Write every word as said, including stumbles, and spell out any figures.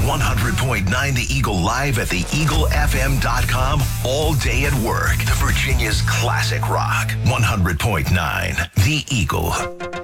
one hundred point nine The Eagle live at the eagle f m dot com all day at work. The Virginia's classic rock. one hundred point nine The Eagle.